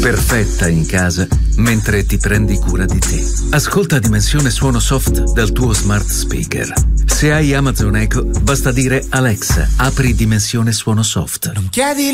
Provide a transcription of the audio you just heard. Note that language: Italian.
perfetta in casa mentre ti prendi cura di te. Ascolta Dimensione Suono Soft dal tuo smart speaker. Se hai Amazon Echo, basta dire Alexa, apri Dimensione Suono Soft. Non chiedi